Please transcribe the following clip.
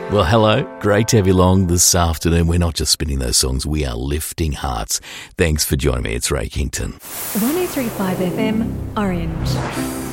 Well, hello. Great to have you along this afternoon. We're not just spinning those songs, we are lifting hearts. Thanks for joining me. It's Ray Kington. 103.5 FM, Orange.